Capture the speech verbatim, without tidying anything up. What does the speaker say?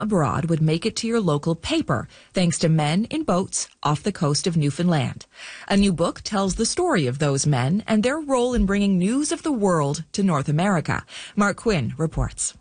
abroad would make it to your local paper, thanks to men in boats off the coast of Newfoundland. A new book tells the story of those men and their role in bringing news of the world to North America. Mark Quinn reports.